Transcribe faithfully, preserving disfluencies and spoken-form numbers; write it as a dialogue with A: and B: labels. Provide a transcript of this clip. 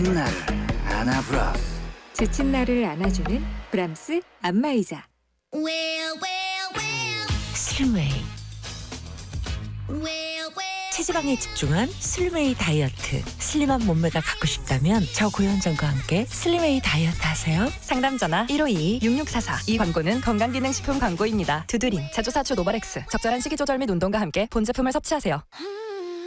A: 지친 나를 안아브라스.
B: 지친 나를 안아주는 브람스 안마의자.
C: Well, well, well,
D: 슬웨이.
C: well, well.
D: 체지방에 집중한 슬림웨이 다이어트. 슬림한 몸매가 갖고 싶다면 저 고현정과 함께 슬림웨이 다이어트 하세요.
E: 상담 전화 일오이이 육육사사. 이 광고는 건강기능식품 광고입니다. 두드림, 제조사주 노바렉스. 적절한 식이조절 및 운동과 함께 본 제품을 섭취하세요.